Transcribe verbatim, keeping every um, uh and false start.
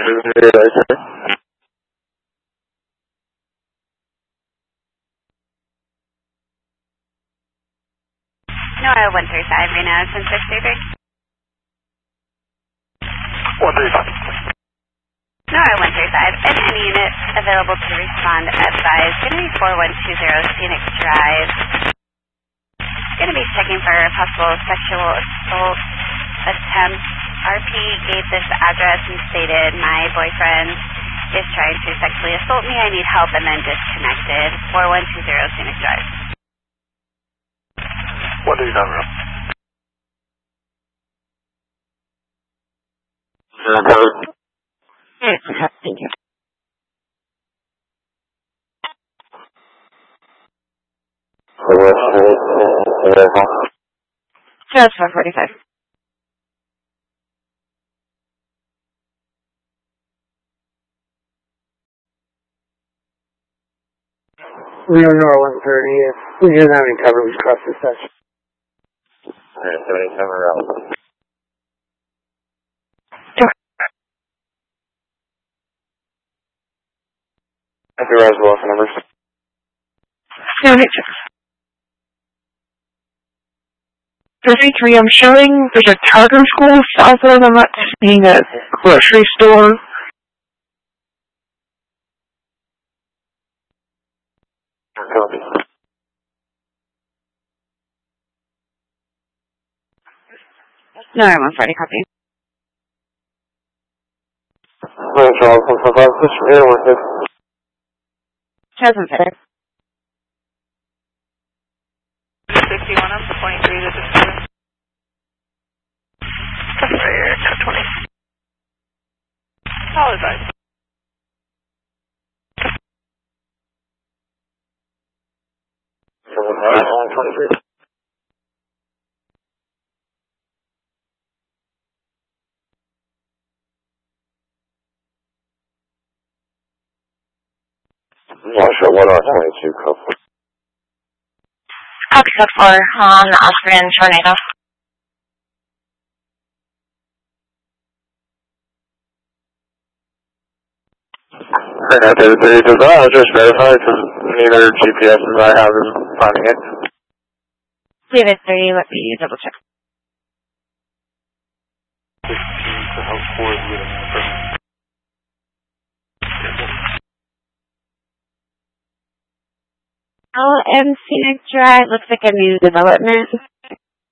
No, I have one three five right now. It's one six three three. one three five. No, I have one three five. And any unit available to respond advised. Going to be four one two zero Phoenix Drive. Going to be checking for possible sexual assault attempt. R P gave this address and stated, my boyfriend is trying to sexually assault me. I need help, and then disconnected. four one two zero Phoenix Drive. What do you know? Thank you. Just four forty-five. Reno Nora one thirty. We didn't have any coverage across the section. Alright, seventy-seven route. Thank you, Roswell, for numbers. seventy-six. thirty-three, I'm showing there's a Target school south of them. I'm not seeing a grocery store. No, I'm on Friday copy. Hi, Charles, one five five. This is Air one six. Hasn't fit. sixty-one up to twenty-three to display. That's right here, ten twenty. Apologize. twenty-three. Washer one R twenty-two, Copeland. Copy code four on the Osprey Tornado. Right after the three says, oh, I'll just verify because neither G P S as I have is finding it. David three, let me double check. Oh, and Phoenix Drive looks like a new development.